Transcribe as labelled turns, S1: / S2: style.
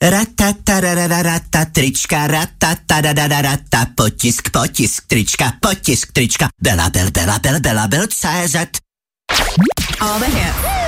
S1: Ratatarararata, trička, ratatarararata, potisk, trička, Bela Bel, CZ.
S2: All the hits.